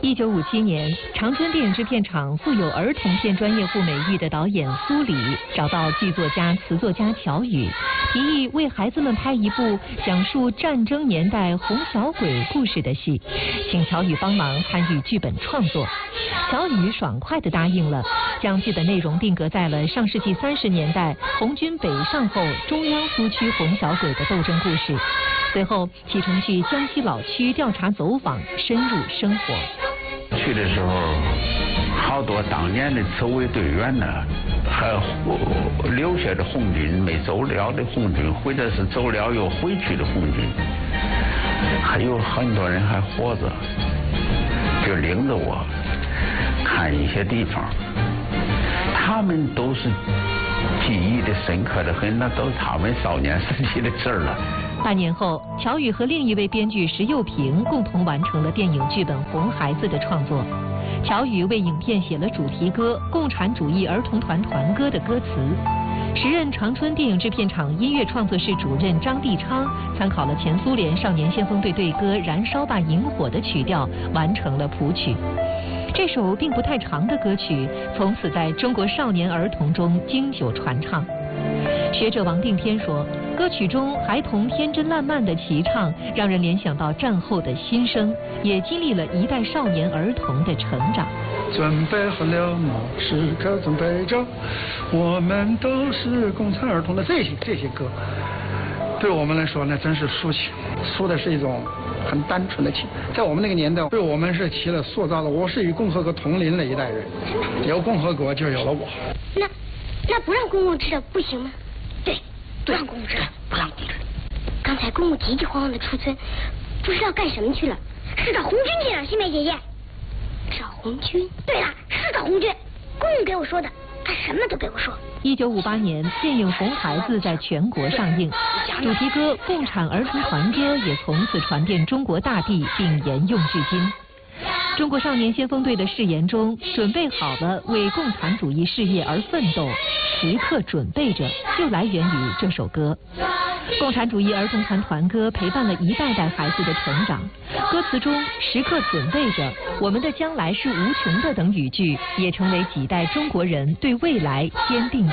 1957年，长春电影制片厂素有儿童片专业户美誉的导演苏里找到剧作家、词作家乔羽，提议为孩子们拍一部讲述战争年代红小鬼故事的戏，请乔羽帮忙参与剧本创作。乔羽爽快地答应了，将剧本内容定格在了上世纪30年代红军北上后中央苏区红小鬼的斗争故事。随后启程去江西老区调查走访，深入生活。 去的时候，好多当年的自卫队员呢，还留下的红军没走了的红军，或者是走了又回去的红军，还有很多人还活着，就领着我看一些地方，他们都是记忆的深刻的很，那都是他们少年时期的事了。 半年后，乔羽和另一位编剧石幼平共同完成了电影剧本《红孩子》的创作。乔羽为影片写了主题歌《共产主义儿童团团歌》的歌词。时任长春电影制片厂音乐创作室主任张地昌参考了前苏联少年先锋队队歌《燃烧吧萤火》的曲调，完成了谱曲。这首并不太长的歌曲，从此在中国少年儿童中经久传唱。学者王定天说，歌曲中孩童天真烂漫的齐唱，让人联想到战后的新生，也激励了一代少年儿童的成长。 准备好了吗？时刻准备着，我们都是共产儿童的这些歌，对我们来说那真是抒情，说的是一种很单纯的情。在我们那个年代，对我们是起了塑造了我是与共和国同龄的一代人，有共和国就有了我。 那不让公公知道不行吗？对，不让公公知道，不让公公知道。刚才公公急急慌慌的出村，不知道干什么去了，是找红军去了，新梅姐姐。找红军？对了，是找红军。公公给我说的，他什么都给我说。 1958年，电影《红孩子》在全国上映，主题歌《共产儿童团歌》也从此传遍中国大地，并沿用至今。中国少年先锋队的誓言中，准备好了为共产主义事业而奋斗，时刻准备着，就来源于这首歌。共产主义儿童团团歌陪伴了一代代孩子的成长，歌词中时刻准备着，我们的将来是无穷的等语句，也成为几代中国人对未来坚定的